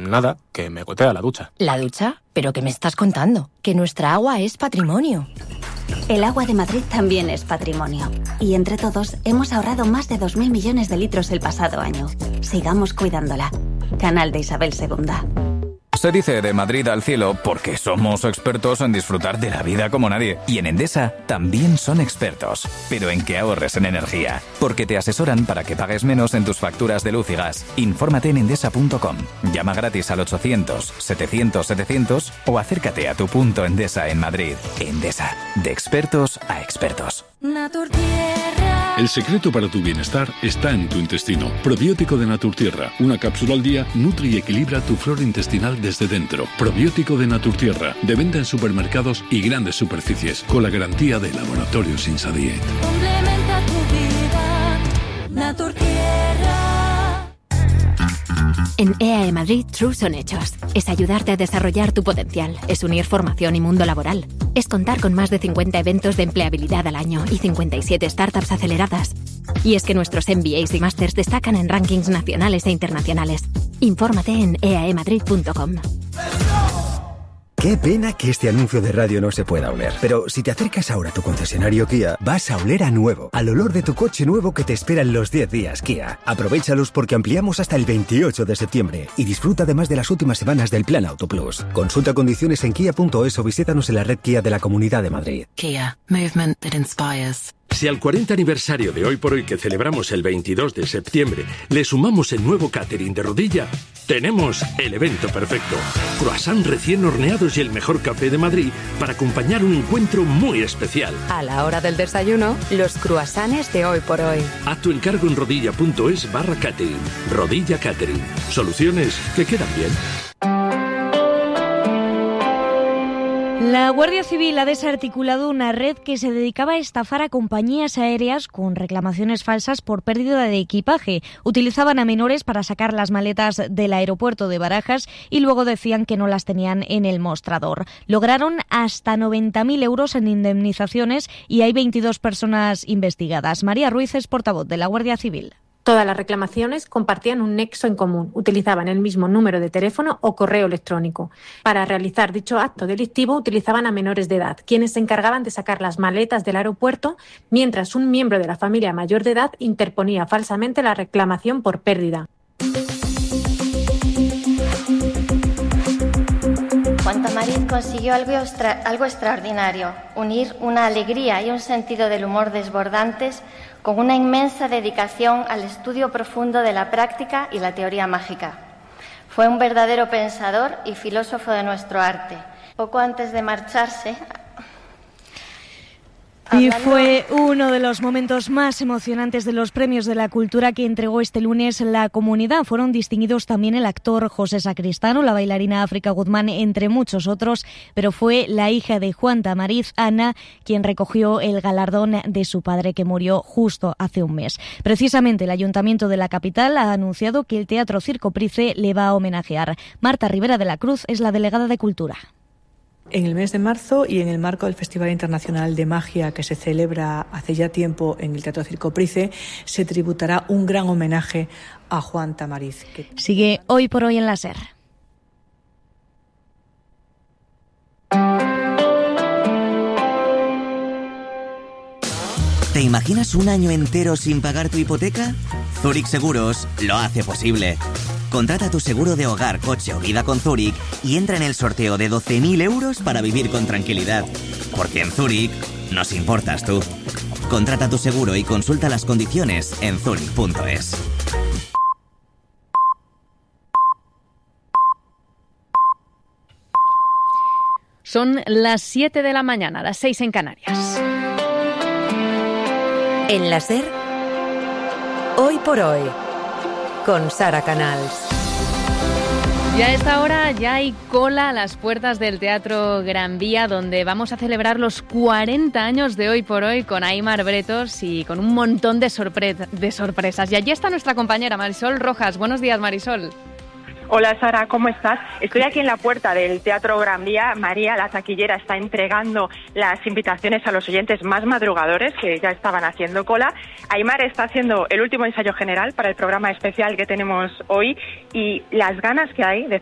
Nada, que me gotea la ducha. ¿La ducha? ¿Pero qué me estás contando? Que nuestra agua es patrimonio. El agua de Madrid también es patrimonio. Y entre todos hemos ahorrado más de 2.000 millones de litros el pasado año. Sigamos cuidándola. Canal de Isabel II. Se dice de Madrid al cielo porque somos expertos en disfrutar de la vida como nadie. Y en Endesa también son expertos, pero en que ahorres en energía. Porque te asesoran para que pagues menos en tus facturas de luz y gas. Infórmate en endesa.com. Llama gratis al 800-700-700 o acércate a tu punto Endesa en Madrid. Endesa, de expertos a expertos. Naturtierra. El secreto para tu bienestar está en tu intestino. Probiótico de Naturtierra. Una cápsula al día nutre y equilibra tu flora intestinal desde dentro. Probiótico de Naturtierra. De venta en supermercados y grandes superficies. Con la garantía de Laboratorios Insadiet. Complementa tu vida. Naturtierra. En EAE Madrid, True son hechos. Es ayudarte a desarrollar tu potencial. Es unir formación y mundo laboral. Es contar con más de 50 eventos de empleabilidad al año y 57 startups aceleradas. Y es que nuestros MBAs y másters destacan en rankings nacionales e internacionales. Infórmate en eaemadrid.com. Qué pena que este anuncio de radio no se pueda oler. Pero si te acercas ahora a tu concesionario Kia, vas a oler a nuevo. Al olor de tu coche nuevo que te espera en los 10 días Kia. Aprovéchalos porque ampliamos hasta el 28 de septiembre. Y disfruta además de las últimas semanas del Plan Auto Plus. Consulta condiciones en kia.es o visítanos en la red Kia de la Comunidad de Madrid. Kia. Movement that inspires. Si al 40 aniversario de Hoy por Hoy que celebramos el 22 de septiembre le sumamos el nuevo catering de Rodilla, tenemos el evento perfecto. Croissant recién horneados y el mejor café de Madrid para acompañar un encuentro muy especial. A la hora del desayuno, los croissants de Hoy por Hoy. Haz tu encargo en rodilla.es/catering. Rodilla Catering. Soluciones que quedan bien. La Guardia Civil ha desarticulado una red que se dedicaba a estafar a compañías aéreas con reclamaciones falsas por pérdida de equipaje. Utilizaban a menores para sacar las maletas del aeropuerto de Barajas y luego decían que no las tenían en el mostrador. Lograron hasta 90.000 euros en indemnizaciones y hay 22 personas investigadas. María Ruiz es portavoz de la Guardia Civil. Todas las reclamaciones compartían un nexo en común. Utilizaban el mismo número de teléfono o correo electrónico. Para realizar dicho acto delictivo utilizaban a menores de edad, quienes se encargaban de sacar las maletas del aeropuerto, mientras un miembro de la familia mayor de edad interponía falsamente la reclamación por pérdida. Juan Tamariz consiguió algo extraordinario, unir una alegría y un sentido del humor desbordantes con una inmensa dedicación al estudio profundo de la práctica y la teoría mágica. Fue un verdadero pensador y filósofo de nuestro arte. Poco antes de marcharse... Y fue uno de los momentos más emocionantes de los premios de la cultura que entregó este lunes la Comunidad. Fueron distinguidos también el actor José Sacristano, la bailarina África Guzmán, entre muchos otros, pero fue la hija de Juan Tamariz, Ana, quien recogió el galardón de su padre, que murió justo hace un mes. Precisamente el Ayuntamiento de la capital ha anunciado que el Teatro Circo Price le va a homenajear. Marta Rivera de la Cruz es la delegada de Cultura. En el mes de marzo y en el marco del Festival Internacional de Magia que se celebra hace ya tiempo en el Teatro Circo Price, se tributará un gran homenaje a Juan Tamariz. Sigue Hoy por Hoy en la SER. ¿Te imaginas un año entero sin pagar tu hipoteca? Zurich Seguros lo hace posible. Contrata tu seguro de hogar, coche o vida con Zurich y entra en el sorteo de 12.000 euros para vivir con tranquilidad. Porque en Zurich nos importas tú. Contrata tu seguro y consulta las condiciones en zurich.es. Son las 7 de la mañana, las 6 en Canarias. En la SER, Hoy por Hoy, con Sara Canals. Ya a esta hora ya hay cola a las puertas del Teatro Gran Vía, donde vamos a celebrar los 40 años de Hoy por Hoy con Aimar Bretos y con un montón de sorpresas. Y allí está nuestra compañera Marisol Rojas. Buenos días, Marisol. Hola Sara, ¿cómo estás? Estoy aquí en la puerta del Teatro Gran Vía. María, la taquillera, está entregando las invitaciones a los oyentes más madrugadores que ya estaban haciendo cola. Aimar está haciendo el último ensayo general para el programa especial que tenemos hoy y las ganas que hay de